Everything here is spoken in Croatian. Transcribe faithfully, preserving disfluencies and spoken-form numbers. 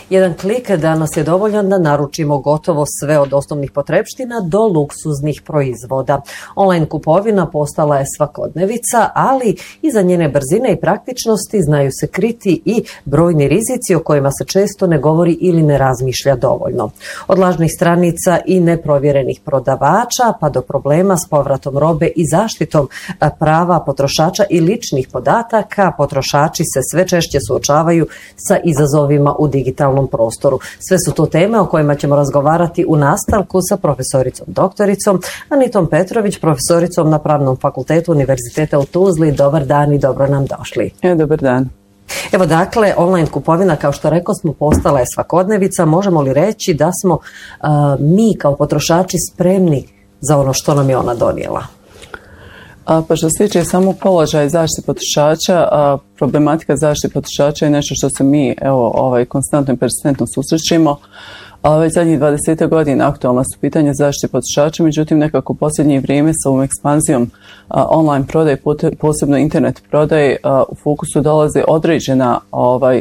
Jedan klik danas je dovoljan da naručimo gotovo sve od osnovnih potrepština do luksuznih proizvoda. Online kupovina postala je svakodnevica, ali iza njene brzine i praktičnosti znaju se kriti i brojni rizici o kojima se često ne govori ili ne razmišlja dovoljno. Od lažnih stranica i neprovjerenih prodavača pa do problema s povratom robe i zaštitom prava potrošača i ličnih podataka, potrošači se sve češće suočavaju sa izazovima u digitalnom prostoru. Sve su to teme o kojima ćemo razgovarati u nastavku sa profesoricom doktoricom Anitom Petrović, profesoricom na Pravnom fakultetu Univerziteta u Tuzli. Dobar dan i dobro nam došli. E, dobar dan. Evo dakle, online kupovina, kao što rekao smo, postala je svakodnevica. Možemo li reći da smo uh, mi kao potrošači spremni za ono što nam je ona donijela? A, pa što se tiče samog položaja zaštite potrošača, a, problematika zaštite potrošača je nešto što se mi evo, ovaj, konstantno i persistentno susrećemo. A već zadnjih dvadeset godina aktualna su pitanja zaštite potrošača, međutim nekako u posljednje vrijeme sa ovom ekspanzijom a, online prodaje, posebno internet prodaje, a, u fokusu dolaze određena ovaj,